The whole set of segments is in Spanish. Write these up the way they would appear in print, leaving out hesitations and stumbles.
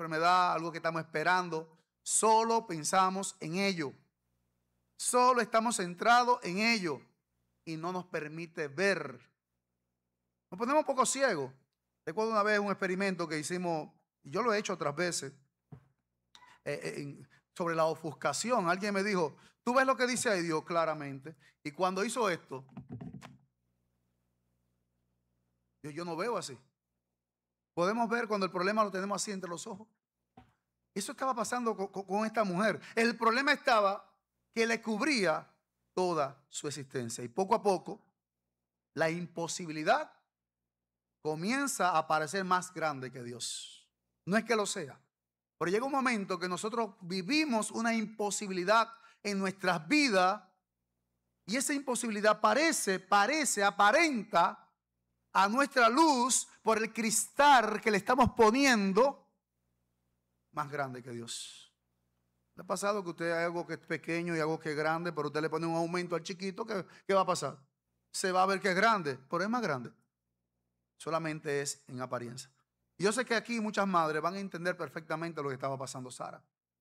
enfermedad, algo que estamos esperando, solo pensamos en ello. Solo estamos centrados en ello y no nos permite ver. Nos ponemos un poco ciegos. Recuerdo una vez un experimento que hicimos, y yo lo he hecho otras veces, sobre la ofuscación. Alguien me dijo, ¿tú ves lo que dice ahí Dios claramente? Y cuando hizo esto, yo no veo así. Podemos ver cuando el problema lo tenemos así entre los ojos. Eso estaba pasando con esta mujer. El problema estaba que le cubría toda su existencia. Y poco a poco, la imposibilidad comienza a parecer más grande que Dios. No es que lo sea, pero llega un momento que nosotros vivimos una imposibilidad en nuestras vidas y esa imposibilidad aparenta a nuestra luz por el cristal que le estamos poniendo más grande que Dios. ¿Le ha pasado que usted hay algo que es pequeño y algo que es grande, pero usted le pone un aumento al chiquito? ¿Qué va a pasar? Se va a ver que es grande, pero es más grande. Solamente es en apariencia. Y yo sé que aquí muchas madres van a entender perfectamente lo que estaba pasando Sara.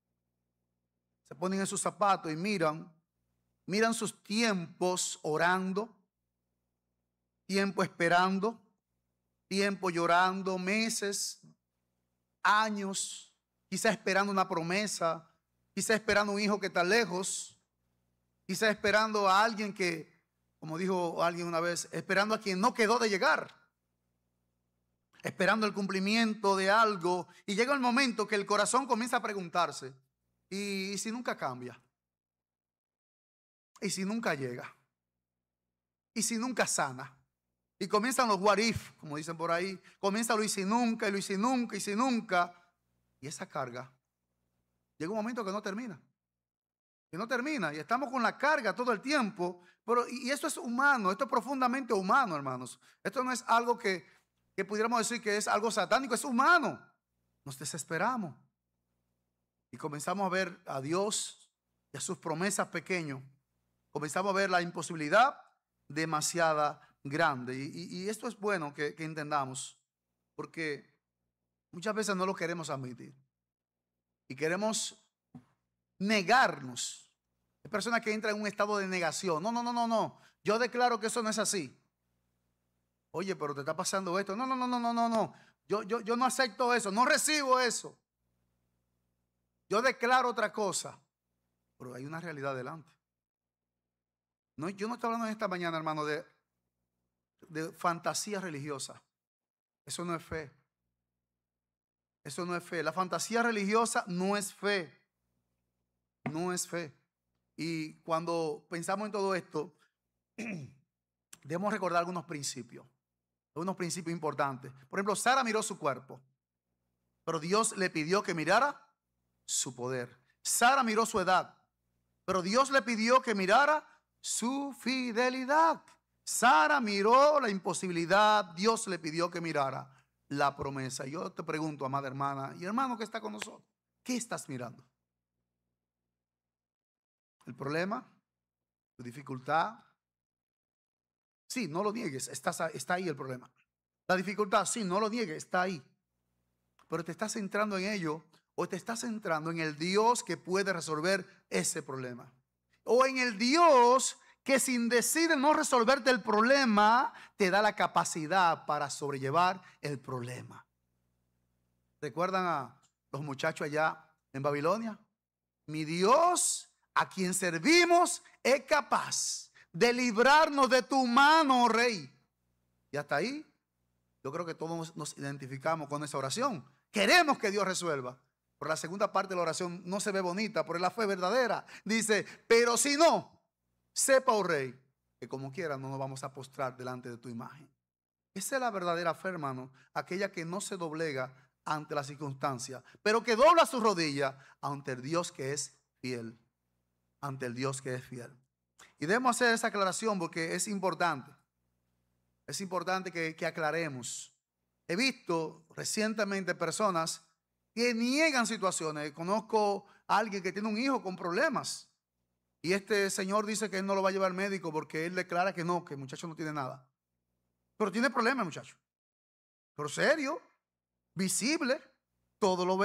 Se ponen en sus zapatos y miran sus tiempos orando, tiempo esperando, tiempo llorando, meses, años, quizá esperando una promesa, quizá esperando un hijo que está lejos, quizá esperando a alguien que, como dijo alguien una vez, esperando a quien no quedó de llegar, esperando el cumplimiento de algo, y llega el momento que el corazón comienza a preguntarse, ¿y si nunca cambia? ¿Y si nunca llega? ¿Y si nunca sana? Y comienzan los what if, como dicen por ahí. Comienza lo y si nunca, y lo y si nunca, y si nunca. Y esa carga, llega un momento que no termina. Que no termina. Y estamos con la carga todo el tiempo. Y esto es humano, esto es profundamente humano, hermanos. Esto no es algo que pudiéramos decir que es algo satánico, es humano. Nos desesperamos. Y comenzamos a ver a Dios y a sus promesas pequeños. Comenzamos a ver la imposibilidad demasiada grande. Y esto es bueno que entendamos, porque muchas veces no lo queremos admitir y queremos negarnos. Hay personas que entran en un estado de negación. No, yo declaro que eso no es así. Oye, pero te está pasando esto. No. Yo no acepto eso, no recibo eso. Yo declaro otra cosa, pero hay una realidad delante. No, yo no estoy hablando en esta mañana, hermano, de fantasía religiosa. Eso no es fe. Eso no es fe. La fantasía religiosa no es fe. No es fe. Y cuando pensamos en todo esto, debemos recordar algunos principios importantes. Por ejemplo, Sara miró su cuerpo, pero Dios le pidió que mirara su poder. Sara miró su edad, pero Dios le pidió que mirara su fidelidad. Sara miró la imposibilidad, Dios le pidió que mirara la promesa. Yo te pregunto, amada hermana y hermano que está con nosotros, ¿qué estás mirando? ¿El problema? ¿Tu dificultad? Sí, no lo niegues, está ahí el problema. La dificultad, sí, no lo niegues, está ahí. Pero te estás centrando en ello o te estás centrando en el Dios que puede resolver ese problema. O en el Dios que sin decir no resolverte el problema, te da la capacidad para sobrellevar el problema. ¿Recuerdan a los muchachos allá en Babilonia? Mi Dios, a quien servimos, es capaz de librarnos de tu mano, oh rey. Y hasta ahí, yo creo que todos nos identificamos con esa oración. Queremos que Dios resuelva. Pero la segunda parte de la oración no se ve bonita, pero es la fe verdadera. Dice, pero si no, sepa, oh rey, que como quiera no nos vamos a postrar delante de tu imagen. Esa es la verdadera fe, hermano. Aquella que no se doblega ante la circunstancia, pero que dobla su rodilla ante el Dios que es fiel. Ante el Dios que es fiel. Y debemos hacer esa aclaración porque es importante. Es importante que aclaremos. He visto recientemente personas que niegan situaciones. Conozco a alguien que tiene un hijo con problemas. Y este señor dice que él no lo va a llevar al médico porque él declara que no, que el muchacho no tiene nada. Pero tiene problemas, muchacho. Pero serio, visible, todo lo ve.